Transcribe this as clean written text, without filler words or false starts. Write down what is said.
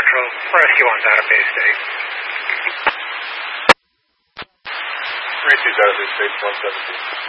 Central, Rescue 1's out of Bay State. Rescue's out of Bay State, 117.